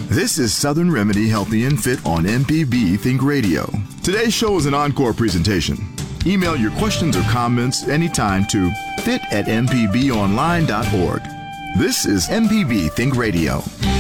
This is Southern Remedy Healthy and Fit on MPB Think Radio. Today's show is an encore presentation. Email your questions or comments anytime to fit@mpbonline.org. This is MPB Think Radio.